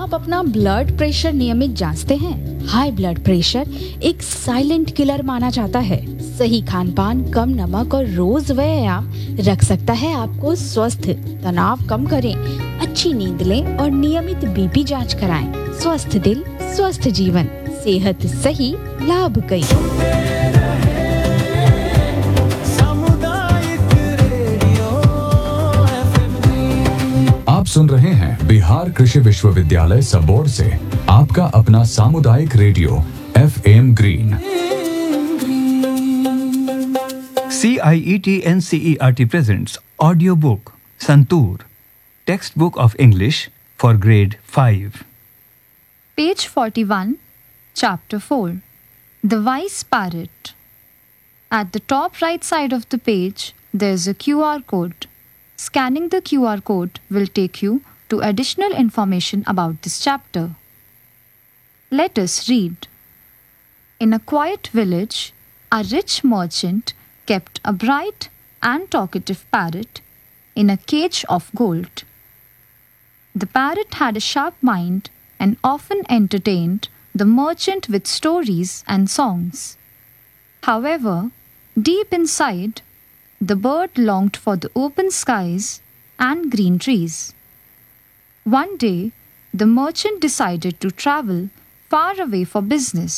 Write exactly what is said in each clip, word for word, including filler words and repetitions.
आप अपना blood pressure नियमित जांचते हैं? हाई ब्लड प्रेशर एक साइलेंट किलर माना जाता है। सही खान पान, कम नमक और रोज व्यायाम रख सकता है आपको स्वस्थ। तनाव कम करें, अच्छी नींद लें और नियमित बीपी जांच कराएं। स्वस्थ दिल, स्वस्थ जीवन, सेहत सही, लाभ कई। आप सुन रहे हैं बिहार कृषि विश्वविद्यालय सबोर्ड से आपका अपना सामुदायिक radio F M green. C I E T N C E R T presents audiobook Santoor, textbook of English for grade five. Page forty-one, Chapter four, The Wise Parrot. At the top right side of the page, there is a Q R code. Scanning the Q R code will take you to additional information about this chapter. Let us read. In a quiet village, a rich merchant kept a bright and talkative parrot in a cage of gold. The parrot had a sharp mind and often entertained the merchant with stories and songs. However, deep inside, the bird longed for the open skies and green trees. One day, the merchant decided to travel far away for business.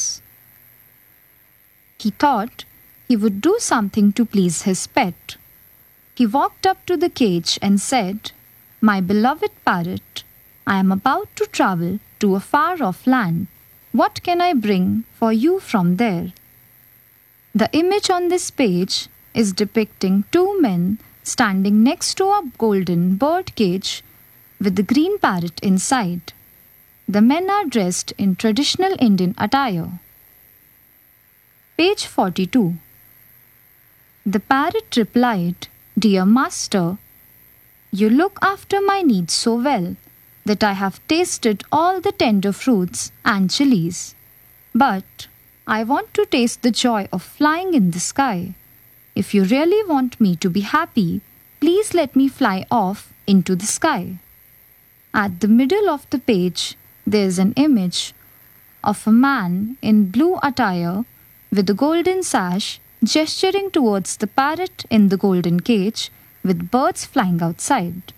He thought he would do something to please his pet. He walked up to the cage and said, "My beloved parrot, I am about to travel to a far-off land. What can I bring for you from there?" The image on this page is depicting two men standing next to a golden bird cage with the green parrot inside. The men are dressed in traditional Indian attire. Page forty-two. The parrot replied, "Dear master, you look after my needs so well that I have tasted all the tender fruits and chilies. But I want to taste the joy of flying in the sky. If you really want me to be happy, please let me fly off into the sky." At the middle of the page, there is an image of a man in blue attire with a golden sash gesturing towards the parrot in the golden cage with birds flying outside.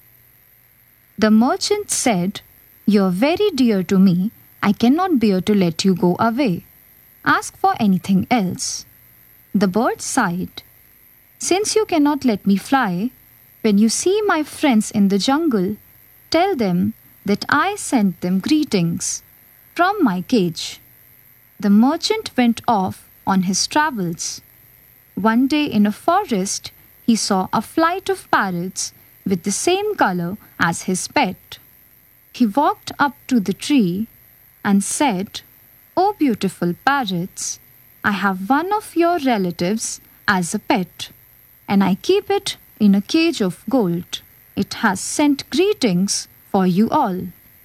The merchant said, "You are very dear to me. I cannot bear to let you go away. Ask for anything else." The bird sighed. "Since you cannot let me fly, when you see my friends in the jungle, tell them that I sent them greetings from my cage." The merchant went off on his travels. One day in a forest, he saw a flight of parrots with the same color as his pet. He walked up to the tree and said, "Oh beautiful parrots, I have one of your relatives as a pet, and I keep it in a cage of gold. It has sent greetings for you all."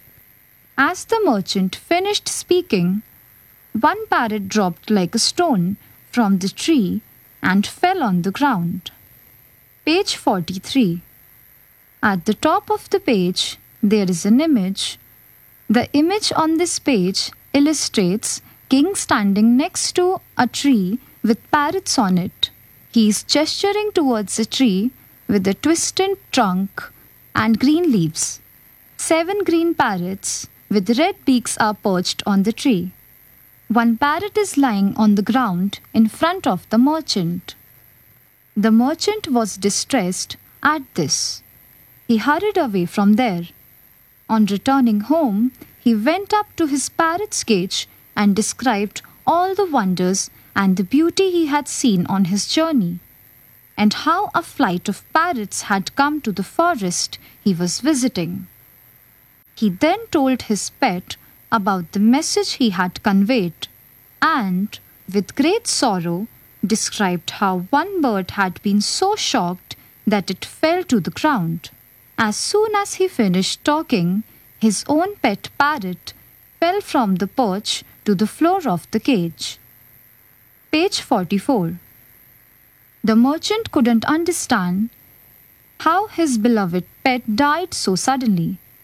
As the merchant finished speaking, one parrot dropped like a stone from the tree and fell on the ground. Page forty-three. At the top of the page, there is an image. The image on this page illustrates King standing next to a tree with parrots on it. He is gesturing towards a tree with a twisted trunk and green leaves. Seven green parrots with red beaks are perched on the tree. One parrot is lying on the ground in front of the merchant. The merchant was distressed at this. He hurried away from there. On returning home, he went up to his parrot's cage and described all the wonders and the beauty he had seen on his journey, and how a flight of parrots had come to the forest he was visiting. He then told his pet about the message he had conveyed, and, with great sorrow, described how one bird had been so shocked that it fell to the ground. As soon as he finished talking, his own pet parrot fell from the perch to the floor of the cage. Page forty-four. The merchant couldn't understand how his beloved pet died so suddenly.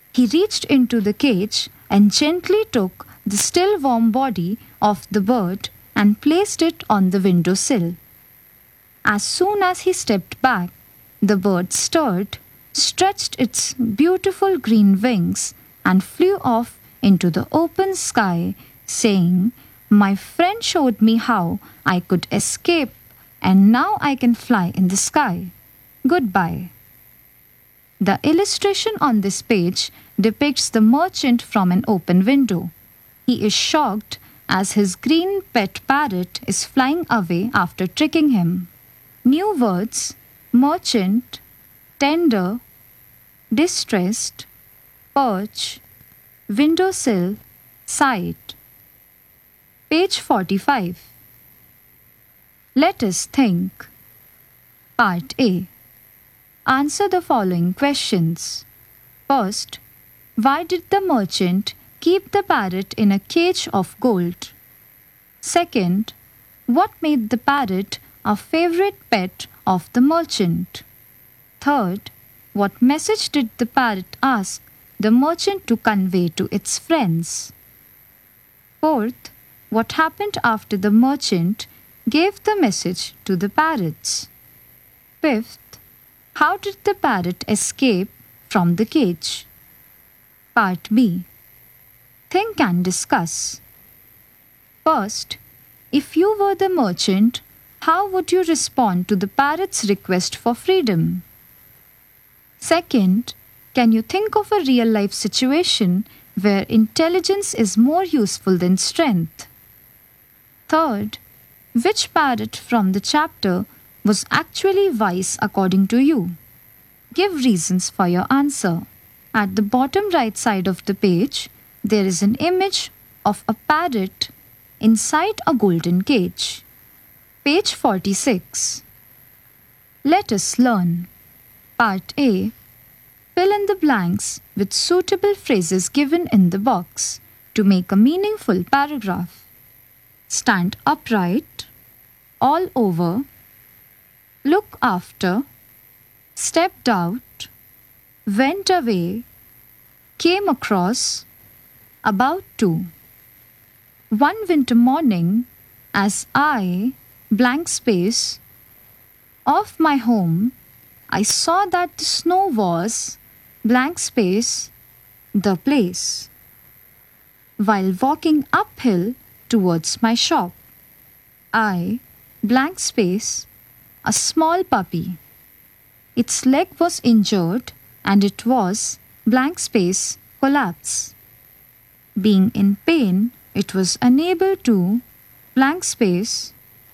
He reached into the cage and gently took the still warm body of the bird and placed it on the window sill. As soon as he stepped back, the bird stirred, stretched its beautiful green wings, and flew off into the open sky, saying, "My friend showed me how I could escape, and now I can fly in the sky. Goodbye." The illustration on this page depicts the merchant from an open window. He is shocked as his green pet parrot is flying away after tricking him. New words: merchant, tender, distressed, perch, windowsill, sight. Page forty-five. Let us think. Part A. Answer the following questions. First, why did the merchant keep the parrot in a cage of gold? Second, what made the parrot a favorite pet of the merchant? Third, what message did the parrot ask the merchant to convey to its friends? Fourth, what happened after the merchant gave the message to the parrots? Fifth, how did the parrot escape from the cage? Part B. Think and discuss. First, if you were the merchant, how would you respond to the parrot's request for freedom? Second, can you think of a real-life situation where intelligence is more useful than strength? Third, which parrot from the chapter was actually wise according to you? Give reasons for your answer. At the bottom right side of the page, there is an image of a parrot inside a golden cage. Page forty-six. Let us learn. Part A. Fill in the blanks with suitable phrases given in the box to make a meaningful paragraph. Stand upright, all over, look after, stepped out, went away, came across, about to. One winter morning, as I, blank space, off my home, I saw that the snow was, blank space, the place. While walking uphill towards my shop, I, blank space, a small puppy. Its leg was injured and it was, blank space, collapse. Being in pain, it was unable to, blank space.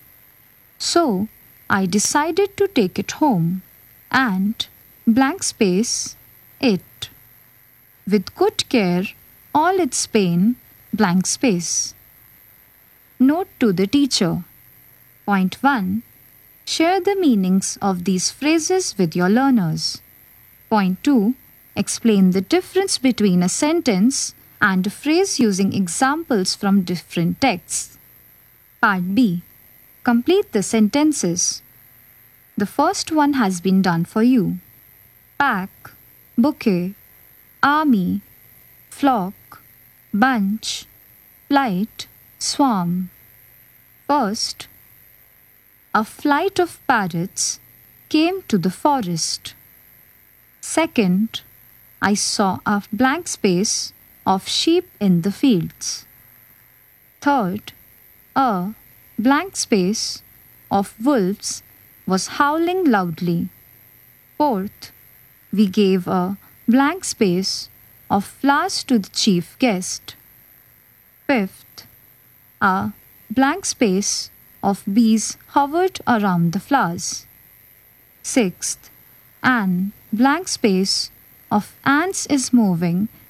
So, I decided to take it home and, blank space, it. With good care, all its pain, blank space. Note to the teacher. Point one. Share the meanings of these phrases with your learners. Point two. Explain the difference between a sentence and a phrase using examples from different texts. Part B. Complete the sentences. The first one has been done for you. Pack, bouquet, army, flock, bunch, flight, swarm. First, a flight of parrots came to the forest. Second, I saw a blank space of sheep in the fields. Third, a blank space of wolves was howling loudly. Fourth, we gave a blank space of flowers to the chief guest. Fifth, a blank space of bees hovered around the flowers. Sixth, an blank space of ants is moving